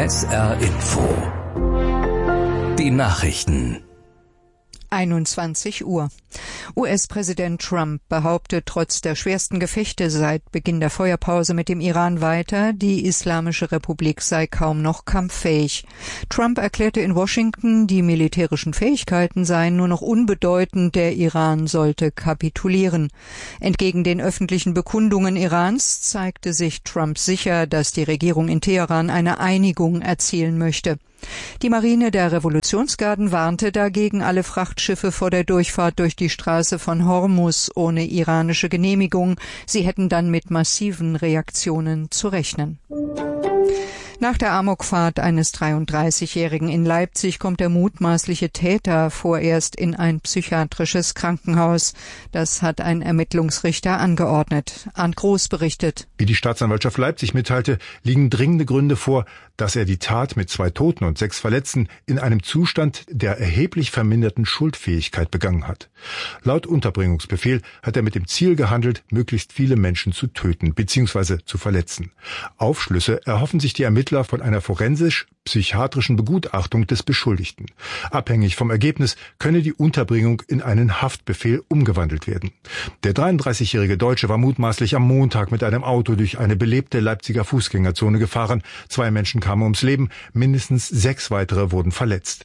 SR Info. Die Nachrichten. 21 Uhr. US-Präsident Trump behauptet trotz der schwersten Gefechte seit Beginn der Feuerpause mit dem Iran weiter, die Islamische Republik sei kaum noch kampffähig. Trump erklärte in Washington, die militärischen Fähigkeiten seien nur noch unbedeutend, der Iran sollte kapitulieren. Entgegen den öffentlichen Bekundungen Irans zeigte sich Trump sicher, dass die Regierung in Teheran eine Einigung erzielen möchte. Die Marine der Revolutionsgarden warnte dagegen alle Frachtschiffe vor der Durchfahrt durch die Straße von Hormuz ohne iranische Genehmigung. Sie hätten dann mit massiven Reaktionen zu rechnen. Nach der Amokfahrt eines 33-Jährigen in Leipzig kommt der mutmaßliche Täter vorerst in ein psychiatrisches Krankenhaus. Das hat ein Ermittlungsrichter angeordnet. Arndt Groß berichtet. Wie die Staatsanwaltschaft Leipzig mitteilte, liegen dringende Gründe vor, dass er die Tat mit 2 Toten und 6 Verletzten in einem Zustand der erheblich verminderten Schuldfähigkeit begangen hat. Laut Unterbringungsbefehl hat er mit dem Ziel gehandelt, möglichst viele Menschen zu töten bzw. zu verletzen. Aufschlüsse erhoffen sich die Ermittler von einer forensisch-psychiatrischen Begutachtung des Beschuldigten. Abhängig vom Ergebnis könne die Unterbringung in einen Haftbefehl umgewandelt werden. Der 33-jährige Deutsche war mutmaßlich am Montag mit einem Auto durch eine belebte Leipziger Fußgängerzone gefahren. 2 Menschen kamen ums Leben, mindestens 6 weitere wurden verletzt.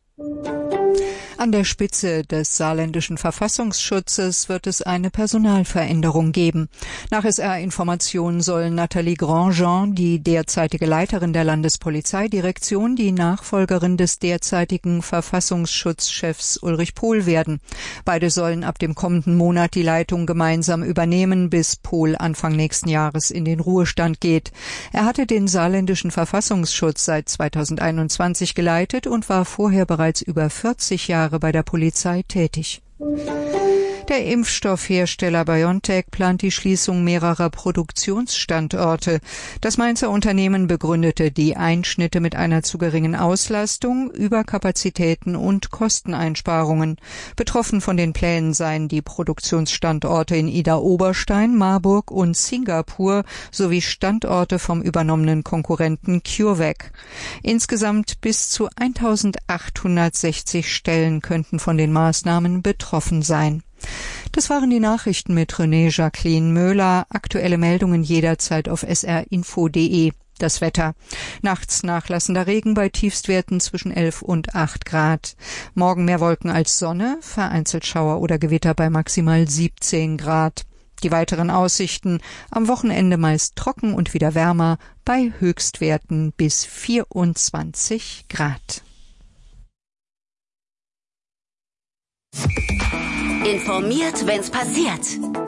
An der Spitze des saarländischen Verfassungsschutzes wird es eine Personalveränderung geben. Nach SR-Informationen soll Nathalie Grandjean, die derzeitige Leiterin der Landespolizeidirektion, die Nachfolgerin des derzeitigen Verfassungsschutzchefs Ulrich Pohl werden. Beide sollen ab dem kommenden Monat die Leitung gemeinsam übernehmen, bis Pohl Anfang nächsten Jahres in den Ruhestand geht. Er hatte den saarländischen Verfassungsschutz seit 2021 geleitet und war vorher bereits über 40 Jahre bei der Polizei tätig. Der Impfstoffhersteller BioNTech plant die Schließung mehrerer Produktionsstandorte. Das Mainzer Unternehmen begründete die Einschnitte mit einer zu geringen Auslastung, Überkapazitäten und Kosteneinsparungen. Betroffen von den Plänen seien die Produktionsstandorte in Idar-Oberstein, Marburg und Singapur sowie Standorte vom übernommenen Konkurrenten CureVac. Insgesamt bis zu 1860 Stellen könnten von den Maßnahmen betroffen sein. Das waren die Nachrichten mit René Jacqueline Möhler. Aktuelle Meldungen jederzeit auf srinfo.de. Das Wetter. Nachts nachlassender Regen bei Tiefstwerten zwischen 11 und 8 Grad. Morgen mehr Wolken als Sonne, vereinzelt Schauer oder Gewitter bei maximal 17 Grad. Die weiteren Aussichten: am Wochenende meist trocken und wieder wärmer bei Höchstwerten bis 24 Grad. Informiert, wenn's passiert.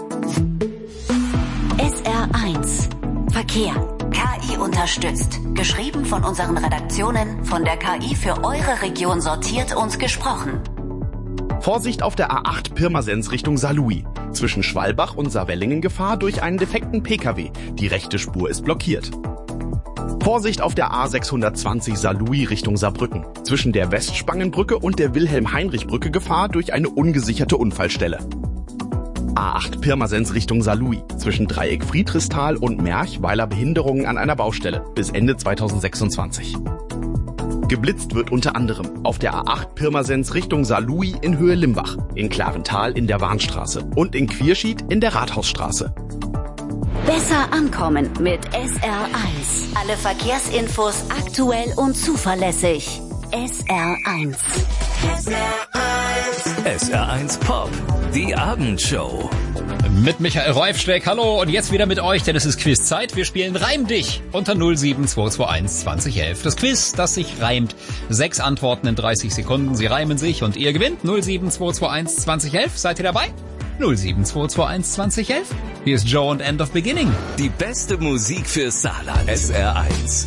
SR1 Verkehr. KI unterstützt. Geschrieben von unseren Redaktionen, von der KI für eure Region sortiert und gesprochen. Vorsicht auf der A8 Pirmasens Richtung Saarlouis. Zwischen Schwalbach und Saarwellingen Gefahr durch einen defekten Pkw. Die rechte Spur ist blockiert. Vorsicht auf der A620 Saarlouis Richtung Saarbrücken. Zwischen der Westspangenbrücke und der Wilhelm-Heinrich-Brücke Gefahr durch eine ungesicherte Unfallstelle. A8 Pirmasens Richtung Saarlouis. Zwischen Dreieck Friedrichsthal und Merch, weiler Behinderungen an einer Baustelle. Bis Ende 2026. Geblitzt wird unter anderem auf der A8 Pirmasens Richtung Saarlouis in Höhe Limbach, in Klarental in der Warnstraße und in Quierschied in der Rathausstraße. Besser ankommen mit SR1. Alle Verkehrsinfos aktuell und zuverlässig. SR1. SR1 Pop, die Abendshow. Mit Michael Reifsteck, hallo, und jetzt wieder mit euch, denn es ist Quizzeit. Wir spielen Reim dich unter 07221 2011. Das Quiz, das sich reimt. 6 Antworten in 30 Sekunden, sie reimen sich und ihr gewinnt. 07221 2011, seid ihr dabei? 07221 2011. Hier ist Joe und End of Beginning. Die beste Musik für Saarland. SR1.